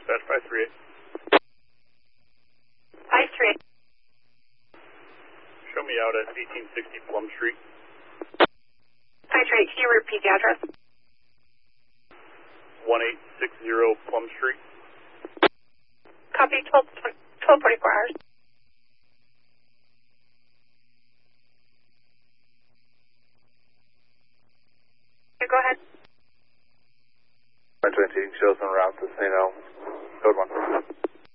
Dispatch 538. 538. Show me out at 1860 Plum Street. 538, can you repeat the address? 1860 Plum Street. Copy, 1244 hours. Okay, go ahead. 120, shows en route to St. L. Code 1.